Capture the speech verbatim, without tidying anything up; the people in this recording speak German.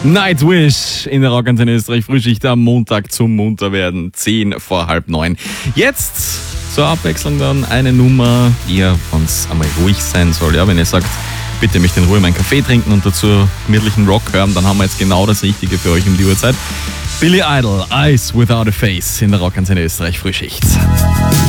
Nightwish in der Rockantenne Österreich Frühschicht am Montag zum Munterwerden, zehn vor halb neun. Jetzt zur Abwechslung dann eine Nummer, die ja uns einmal ruhig sein soll. Ja, wenn ihr sagt, bitte möchte in Ruhe meinen Kaffee trinken und dazu gemütlichen Rock hören, dann haben wir jetzt genau das Richtige für euch um die Uhrzeit. Billy Idol, Eyes Without a Face in der Rockantenne Österreich Frühschicht.